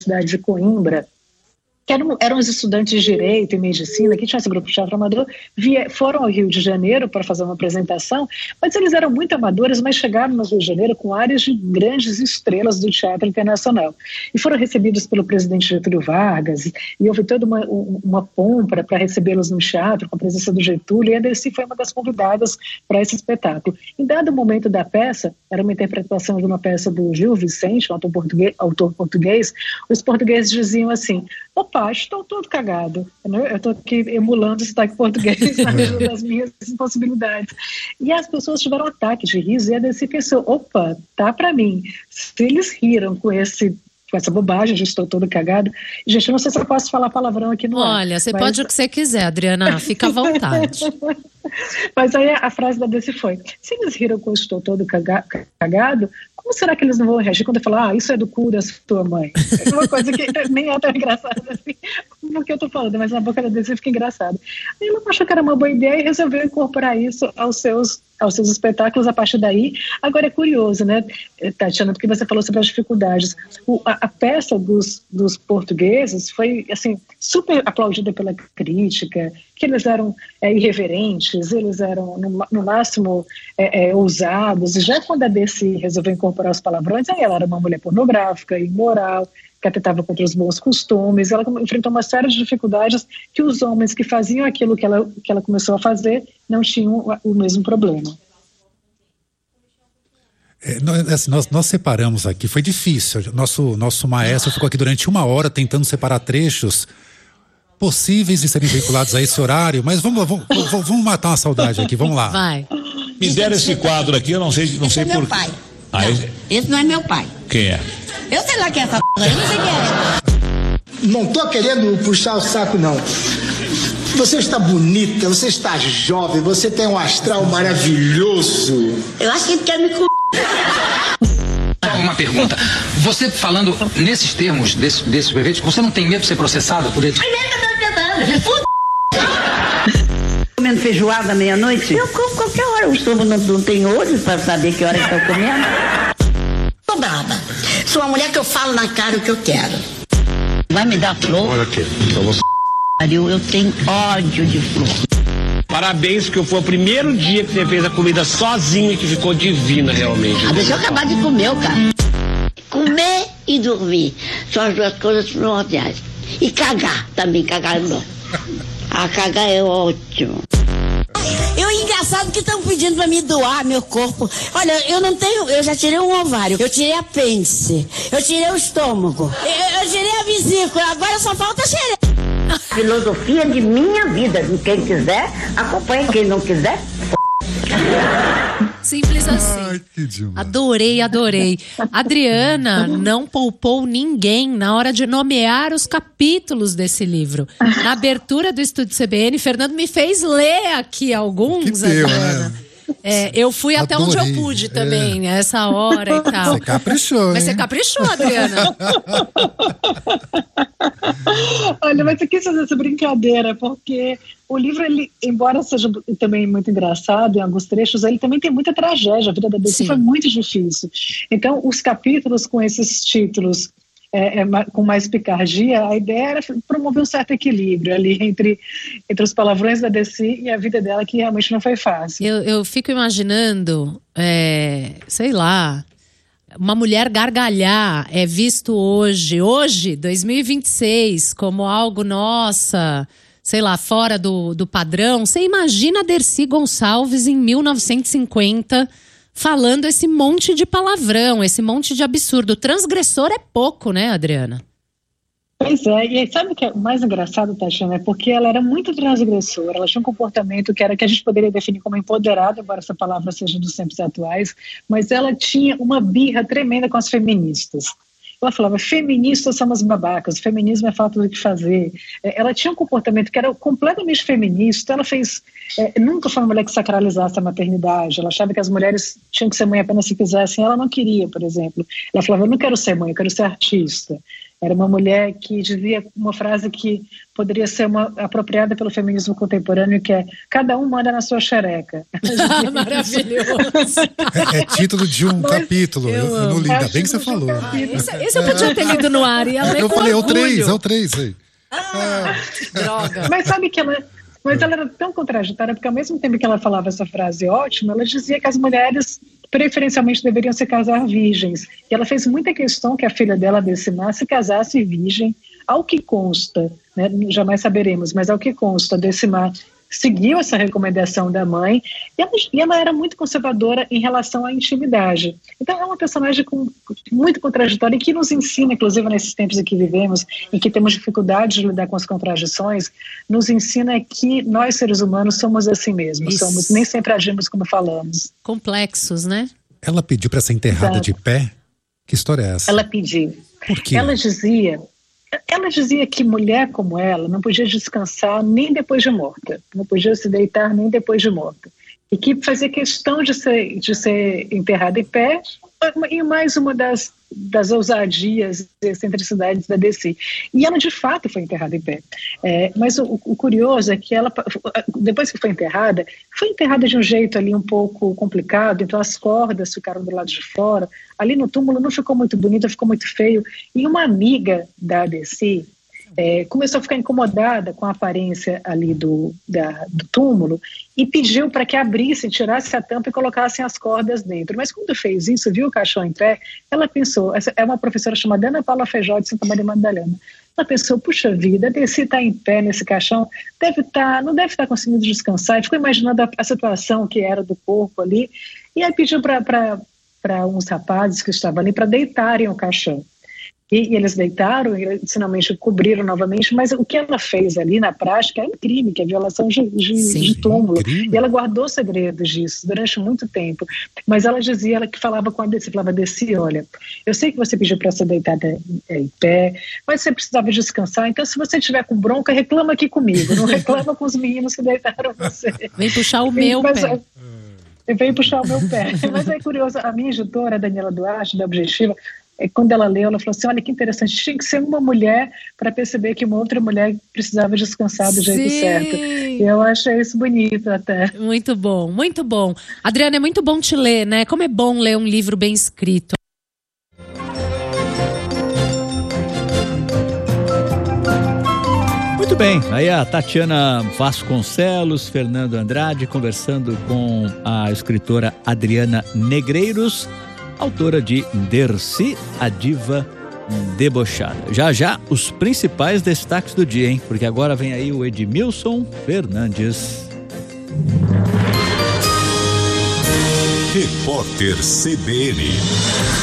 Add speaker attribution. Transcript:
Speaker 1: Universidade de Coimbra, que eram os estudantes de Direito e Medicina, que tinha esse grupo de teatro amador, foram ao Rio de Janeiro para fazer uma apresentação, mas eles eram muito amadores, mas chegaram no Rio de Janeiro com áreas de grandes estrelas do teatro internacional. E foram recebidos pelo presidente Getúlio Vargas, e houve toda uma pompa para recebê-los no teatro, com a presença do Getúlio, e a Dercy foi uma das convidadas para esse espetáculo. Em dado momento da peça, era uma interpretação de uma peça do Gil Vicente, um autor português, os portugueses diziam assim: opa, estou todo cagado. Eu estou aqui emulando o sotaque português das minhas possibilidades. E as pessoas tiveram um ataque de riso e a Dercy pensou: opa, tá para mim. Se eles riram com essa bobagem de estou todo cagado. Gente, eu não sei se eu posso falar palavrão aqui no ar.
Speaker 2: Olha, você pode o que você quiser, Adriana, fica à vontade.
Speaker 1: Mas aí a frase da Dercy foi: se eles riram com estou todo cagado, como será que eles não vão reagir quando eu falar, isso é do cu da sua mãe? É uma coisa que nem é tão engraçada assim, no que eu tô falando, mas na boca da Dercy fica engraçado. Aí ela achou que era uma boa ideia e resolveu incorporar isso aos seus espetáculos a partir daí. Agora é curioso, né, Tatiana, porque você falou sobre as dificuldades. A peça dos portugueses foi, assim, super aplaudida pela crítica, que eles eram irreverentes, eles eram no máximo ousados, e já quando a Dercy resolveu incorporar os palavrões, aí ela era uma mulher pornográfica, imoral, que atentava contra os bons costumes. Ela enfrentou uma série de dificuldades que os homens que faziam aquilo que ela começou a fazer não tinham o mesmo problema.
Speaker 3: Nós separamos aqui, foi difícil. Nosso maestro ficou aqui durante 1 hora tentando separar trechos possíveis de serem vinculados a esse horário, mas vamos matar uma saudade aqui, vamos lá.
Speaker 2: Vai.
Speaker 4: Me deram esse quadro aqui, eu não sei por quê.
Speaker 5: Meu pai. Esse não é meu pai.
Speaker 4: Quem é?
Speaker 5: Eu sei lá quem é essa p***, eu não sei quem é.
Speaker 6: Não tô querendo puxar o saco, não. Você está bonita, você está jovem, você tem um astral maravilhoso.
Speaker 5: Eu acho que ele quer me comer.
Speaker 7: Uma pergunta. Você falando nesses termos, desses prefeitos, você não tem medo de ser processada por eles?
Speaker 5: Primeiro que eu tô tentando. Comendo feijoada meia-noite? Eu como qualquer hora. O estômago não tem olho para saber que hora que eu tô comendo. Tô brava. Sou uma mulher que eu falo na cara o que eu quero. Vai me dar flor?
Speaker 4: Olha aqui, pra você.
Speaker 5: Eu tenho ódio de flor.
Speaker 8: Parabéns, porque foi o primeiro dia que você fez a comida sozinha que ficou divina, realmente.
Speaker 5: Deixa eu acabar de comer, cara. Comer e dormir são as duas coisas primordiais. E cagar também, cagar é bom. Cagar é ótimo. Engraçado que estão pedindo pra me doar meu corpo. Olha, eu já tirei um ovário, eu tirei apêndice, eu tirei o estômago, eu tirei a vesícula, agora só falta xereca. Filosofia de minha vida. Quem quiser, acompanha. Quem não quiser,
Speaker 2: Simples assim.
Speaker 3: Ai, que demais.
Speaker 2: Adorei. Adriana não poupou ninguém na hora de nomear os capítulos desse livro. Na abertura do Estúdio CBN, Fernando me fez ler aqui alguns, Adriana. Né? Eu fui até onde eu pude também, essa hora e tal.
Speaker 3: Você caprichou,
Speaker 2: Mas
Speaker 3: hein?
Speaker 2: você caprichou, Adriana.
Speaker 1: Olha, mas eu quis fazer essa brincadeira, porque o livro, ele, embora seja também muito engraçado em alguns trechos, ele também tem muita tragédia. A vida da Dercy foi muito difícil. Então, os capítulos com esses títulos com mais picardia, a ideia era promover um certo equilíbrio ali entre os palavrões da Dercy e a vida dela, que realmente não foi fácil.
Speaker 2: Eu fico imaginando, sei lá, uma mulher gargalhar é visto hoje, 2026, como algo, nossa, sei lá, fora do padrão. Você imagina a Dercy Gonçalves em 1950 falando esse monte de palavrão, esse monte de absurdo. Transgressor é pouco, né, Adriana?
Speaker 1: Pois é, e sabe o que é o mais engraçado, Tatiana? É porque ela era muito transgressora, ela tinha um comportamento que a gente poderia definir como empoderado, embora essa palavra seja dos tempos atuais, mas ela tinha uma birra tremenda com as feministas. Ela falava, feministas são umas babacas, o feminismo é falta do que fazer. Ela tinha um comportamento que era completamente feminista, ela nunca foi uma mulher que sacralizasse a maternidade, ela achava que as mulheres tinham que ser mãe apenas se quisessem, ela não queria, por exemplo. Ela falava, eu não quero ser mãe, eu quero ser artista. Era uma mulher que dizia uma frase que poderia ser apropriada pelo feminismo contemporâneo, que é: cada um manda na sua xereca.
Speaker 2: Maravilhoso.
Speaker 3: É título de um capítulo. Eu não li, ainda bem que você falou.
Speaker 2: Esse eu podia ter lido no ar. Eu falei,
Speaker 3: é o 3 aí.
Speaker 2: Droga.
Speaker 1: Mas sabe que ela era tão contraditória, porque ao mesmo tempo que ela falava essa frase ótima, ela dizia que as mulheres preferencialmente deveriam se casar virgens. E ela fez muita questão que a filha dela, Decimar, se casasse virgem, ao que consta, né? Jamais saberemos, mas ao que consta, Decimar seguiu essa recomendação da mãe, e ela era muito conservadora em relação à intimidade. Então é uma personagem muito contraditória, e que nos ensina, inclusive nesses tempos em que vivemos, em que temos dificuldade de lidar com as contradições, nos ensina que nós, seres humanos, somos assim mesmo, nem sempre agimos como falamos.
Speaker 2: Complexos, né?
Speaker 3: Ela pediu para ser enterrada de pé? Que história é essa?
Speaker 1: Ela pediu.
Speaker 3: Por quê?
Speaker 1: Ela dizia que mulher como ela não podia descansar nem depois de morta, não podia se deitar nem depois de morta, e que fazia questão de ser enterrada em pé, e mais uma das ousadias e excentricidades da DC. E ela, de fato, foi enterrada em pé. Mas o curioso é que ela, depois que foi enterrada de um jeito ali um pouco complicado, então as cordas ficaram do lado de fora, ali no túmulo não ficou muito bonito, ficou muito feio, e uma amiga da DC começou a ficar incomodada com a aparência ali do túmulo e pediu para que abrissem, tirassem a tampa e colocassem as cordas dentro. Mas quando fez isso, viu o caixão em pé, ela pensou, essa é uma professora chamada Ana Paula Feijó de Santa Maria Madalena, ela pensou, puxa vida, a Desi está em pé nesse caixão, não deve estar conseguindo descansar, e ficou imaginando a situação que era do corpo ali, e aí pediu para uns rapazes que estavam ali para deitarem o caixão. E eles deitaram, e finalmente cobriram novamente, mas o que ela fez ali na prática é um crime, que é violação de túmulo. E ela guardou segredos disso durante muito tempo. Mas ela dizia, ela que falava com a Desi, falava: Desi, olha, eu sei que você pediu para ser deitada em pé, mas você precisava descansar, então se você estiver com bronca, reclama aqui comigo, não reclama com os meninos que deitaram você.
Speaker 2: Vem puxar o meu pé.
Speaker 1: Vem puxar o meu pé. Mas é curioso, a minha editora, a Daniela Duarte, da Objetiva, quando ela leu, ela falou assim: olha que interessante, tinha que ser uma mulher para perceber que uma outra mulher precisava descansar do jeito certo. E eu achei isso bonito até.
Speaker 2: Muito bom, muito bom. Adriana, é muito bom te ler, né? Como é bom ler um livro bem escrito.
Speaker 9: Muito bem, aí a Tatiana Vasconcelos, Fernando Andrade, conversando com a escritora Adriana Negreiros, autora de Dercy, a Diva Debochada. Já, os principais destaques do dia, hein? Porque agora vem aí o Edmilson Fernandes.
Speaker 10: Repórter CBN.